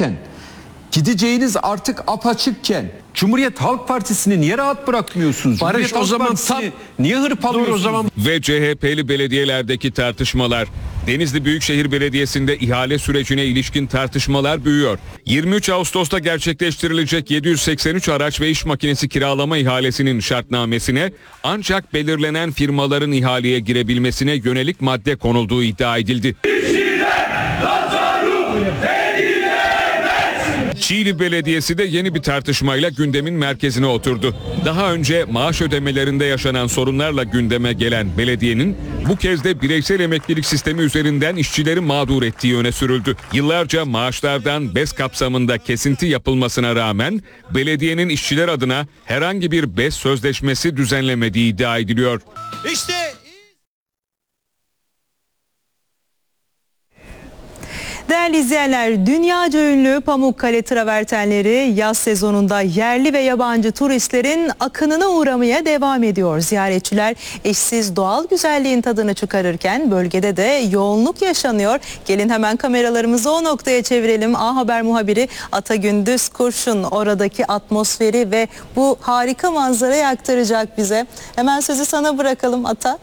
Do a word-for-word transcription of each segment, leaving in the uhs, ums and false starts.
varken, gideceğiniz artık apaçıkken Cumhuriyet Halk Partisi'ni niye rahat bırakmıyorsunuz? Barış, Cumhuriyet o Halk zaman Partisi'ni tam niye hırpalıyorsunuz? Dur o zaman. Ve C H P'li belediyelerdeki tartışmalar. Denizli Büyükşehir Belediyesi'nde ihale sürecine ilişkin tartışmalar büyüyor. yirmi üç Ağustos'ta gerçekleştirilecek yedi yüz seksen üç araç ve iş makinesi kiralama ihalesinin şartnamesine ancak belirlenen firmaların ihaleye girebilmesine yönelik madde konulduğu iddia edildi. Çiğli Belediyesi de yeni bir tartışmayla gündemin merkezine oturdu. Daha önce maaş ödemelerinde yaşanan sorunlarla gündeme gelen belediyenin bu kez de bireysel emeklilik sistemi üzerinden işçileri mağdur ettiği öne sürüldü. Yıllarca maaşlardan BES kapsamında kesinti yapılmasına rağmen belediyenin işçiler adına herhangi bir BES sözleşmesi düzenlemediği iddia ediliyor. İşte Değerli izleyenler, dünyaca ünlü Pamukkale travertenleri yaz sezonunda yerli ve yabancı turistlerin akınına uğramaya devam ediyor. Ziyaretçiler eşsiz doğal güzelliğin tadını çıkarırken bölgede de yoğunluk yaşanıyor. Gelin hemen kameralarımızı o noktaya çevirelim. A Haber muhabiri Ata Gündüz Kurşun oradaki atmosferi ve bu harika manzarayı aktaracak bize. Hemen sözü sana bırakalım Ata.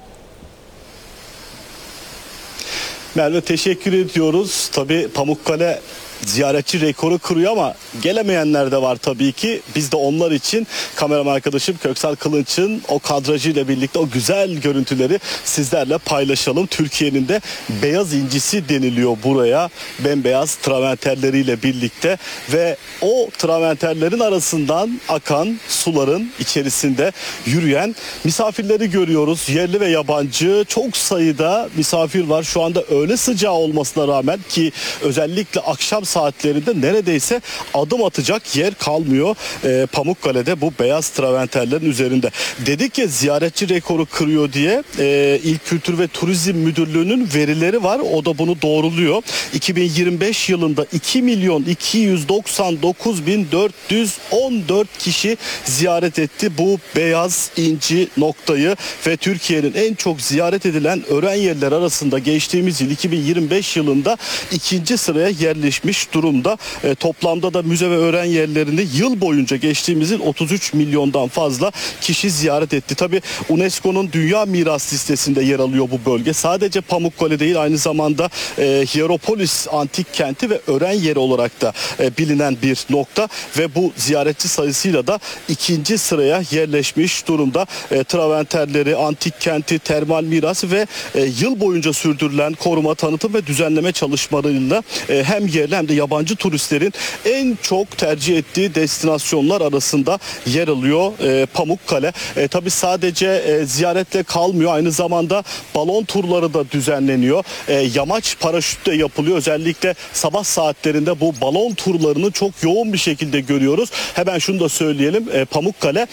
Merve, teşekkür ediyoruz. Tabii Pamukkale ziyaretçi rekoru kırıyor ama gelemeyenler de var tabii ki. Biz de onlar için kameraman arkadaşım Köksal Kılınç'ın o kadrajıyla birlikte o güzel görüntüleri sizlerle paylaşalım. Türkiye'nin de beyaz incisi deniliyor buraya. Bembeyaz travertenleriyle birlikte ve o travertenlerin arasından akan suların içerisinde yürüyen misafirleri görüyoruz. Yerli ve yabancı çok sayıda misafir var. Şu anda öğle sıcağı olmasına rağmen ki özellikle akşam saatlerinde neredeyse adım atacak yer kalmıyor e, Pamukkale'de bu beyaz travertenlerin üzerinde. Dedik ya ziyaretçi rekoru kırıyor diye e, İl Kültür ve Turizm Müdürlüğü'nün verileri var. O da bunu doğruluyor. iki bin yirmi beş yılında iki milyon iki yüz doksan dokuz bin dört yüz on dört kişi ziyaret etti bu beyaz inci noktayı ve Türkiye'nin en çok ziyaret edilen öğren yerler arasında geçtiğimiz yıl iki bin yirmi beş yılında ikinci sıraya yerleşmiş durumda. E, toplamda da müze ve öğren yerlerini yıl boyunca geçtiğimiz yıl otuz üç milyondan fazla kişi ziyaret etti. Tabii UNESCO'nun Dünya Miras Listesi'nde yer alıyor bu bölge. Sadece Pamukkale değil, aynı zamanda e, Hierapolis antik kenti ve öğren yeri olarak da e, bilinen bir nokta ve bu ziyaretçi sayısıyla da ikinci sıraya yerleşmiş durumda. E, travertenleri, antik kenti, termal mirası ve e, yıl boyunca sürdürülen koruma, tanıtım ve düzenleme çalışmalarıyla e, hem yerli hem de yabancı turistlerin en çok tercih ettiği destinasyonlar arasında yer alıyor e, Pamukkale. E, tabii sadece e, ziyaretle kalmıyor, aynı zamanda balon turları da düzenleniyor. E, yamaç paraşüt de yapılıyor. Özellikle sabah saatlerinde bu balon turlarını çok yoğun bir şekilde görüyoruz. Hemen şunu da söyleyelim. E, Pamukkale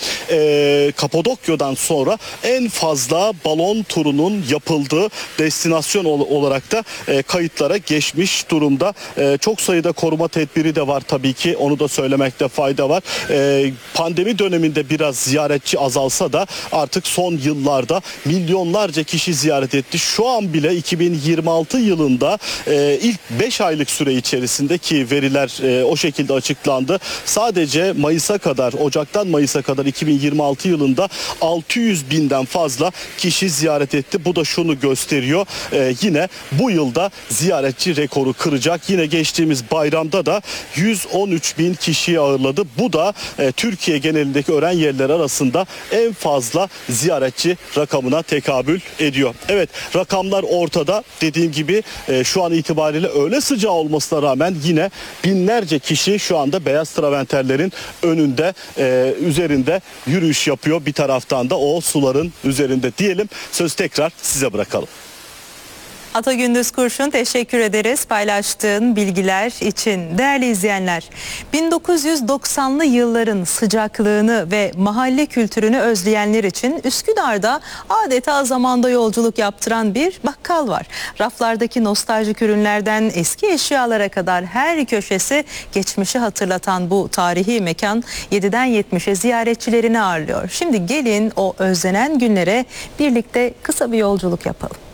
e, Kapadokya'dan sonra en fazla balon turunun yapıldığı destinasyon olarak da e, kayıtlara geçmiş durumda. E, çok sayıda koruma tedbiri de var tabii ki. Onu da söylemekte fayda var. E, pandemi döneminde biraz ziyaretçi azalsa da artık son yıllarda milyonlarca kişi ziyaret etti. Şu an bile iki bin yirmi altı yılında e, ilk beş aylık süre içerisinde ki veriler e, o şekilde açıklandı. Sadece Mayıs'a kadar, Ocak'tan Mayıs'a kadar iki bin yirmi altı yılında altı yüz binden fazla kişi ziyaret etti. Bu da şunu gösteriyor. E, yine bu yılda ziyaretçi rekoru kıracak. Yine geçtiğimiz bayramda da yüz on üç bin kişiyi ağırladı. Bu da e, Türkiye genelindeki öğren yerler arasında en fazla ziyaretçi rakamına tekabül ediyor. Evet, rakamlar ortada. Dediğim gibi e, şu an itibariyle öğle sıcağı olmasına rağmen yine binlerce kişi şu anda beyaz travertenlerin önünde, e, üzerinde yürüyüş yapıyor. Bir taraftan da o suların üzerinde diyelim. Söz tekrar size bırakalım. Ata Gündüz Kurşun, teşekkür ederiz paylaştığın bilgiler için. Değerli izleyenler, bin dokuz yüz doksanlı yılların sıcaklığını ve mahalle kültürünü özleyenler için Üsküdar'da adeta zamanda yolculuk yaptıran bir bakkal var. Raflardaki nostaljik ürünlerden eski eşyalara kadar her köşesi geçmişi hatırlatan bu tarihi mekan yediden yetmişe ziyaretçilerini ağırlıyor. Şimdi gelin o özlenen günlere birlikte kısa bir yolculuk yapalım.